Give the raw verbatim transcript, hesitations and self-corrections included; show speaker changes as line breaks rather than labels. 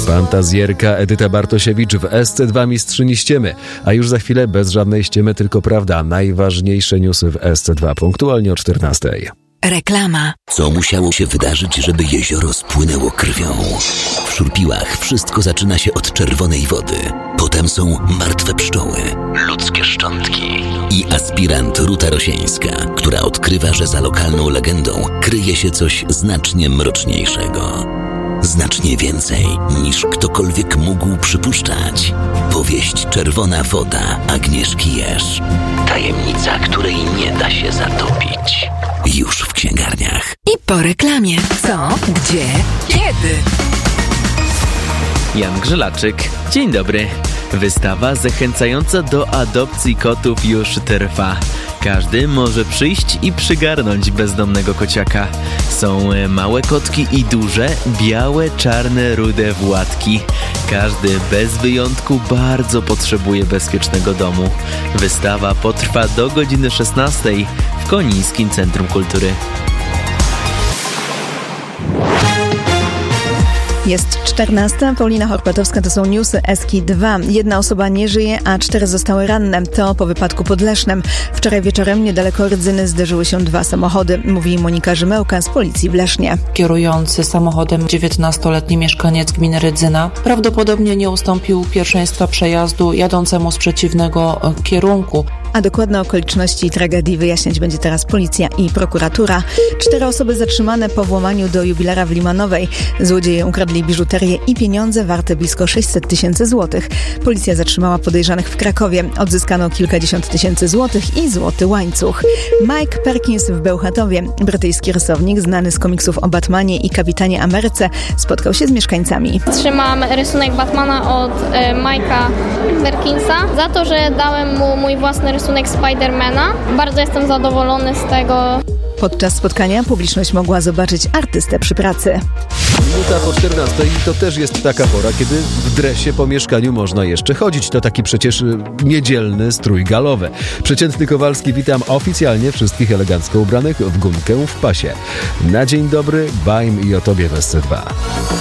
Fantazjerka Edyta Bartosiewicz w S C dwa Mistrzyni Ściemy. A już za chwilę bez żadnej ściemy, tylko prawda. Najważniejsze newsy w S C dwa punktualnie o czternastej.
Reklama.
Co musiało się wydarzyć, żeby jezioro spłynęło krwią? W Szurpiłach wszystko zaczyna się od czerwonej wody. Potem są martwe pszczoły, ludzkie szczątki i aspirant Ruta Rosieńska, która odkrywa, że za lokalną legendą kryje się coś znacznie mroczniejszego. Znacznie więcej niż ktokolwiek mógł przypuszczać. Powieść Czerwona woda Agnieszki Jerz. Tajemnica, której nie da się zatopić. Już w księgarniach.
I po reklamie. Co? Gdzie? Kiedy?
Jan Grzelaczyk. Dzień dobry. Wystawa zachęcająca do adopcji kotów już trwa. Każdy może przyjść i przygarnąć bezdomnego kociaka. Są małe kotki i duże, białe, czarne, rude władki. Każdy bez wyjątku bardzo potrzebuje bezpiecznego domu. Wystawa potrwa do godziny szesnastej w Konińskim Centrum Kultury.
Jest czternasta. Paulina Horpatowska, to są newsy S K dwa. Jedna osoba nie żyje, a cztery zostały ranne. To po wypadku pod Lesznem. Wczoraj wieczorem niedaleko Rydzyny zderzyły się dwa samochody, mówi Monika Rzymełka z policji w Lesznie.
Kierujący samochodem dziewiętnastoletni mieszkaniec gminy Rydzyna prawdopodobnie nie ustąpił pierwszeństwa przejazdu jadącemu z przeciwnego kierunku.
A dokładne okoliczności tragedii wyjaśniać będzie teraz policja i prokuratura. Cztery osoby zatrzymane po włamaniu do jubilera w Limanowej. Złodzieje ukradli biżuterię i pieniądze warte blisko sześćset tysięcy złotych. Policja zatrzymała podejrzanych w Krakowie. Odzyskano kilkadziesiąt tysięcy złotych i złoty łańcuch. Mike Perkins w Bełchatowie. Brytyjski rysownik znany z komiksów o Batmanie i Kapitanie Ameryce spotkał się z mieszkańcami.
Trzymam rysunek Batmana od e, Mike'a Perkinsa za to, że dałem mu mój własny rysunek Spidermana. Bardzo jestem zadowolony z tego.
Podczas spotkania publiczność mogła zobaczyć artystę przy pracy.
Minuta po czternastej to też jest taka pora, kiedy w dresie po mieszkaniu można jeszcze chodzić. To taki przecież niedzielny strój galowy. Przeciętny Kowalski, witam oficjalnie wszystkich elegancko ubranych w gumkę w pasie. Na dzień dobry, bajm i o tobie w S C dwa.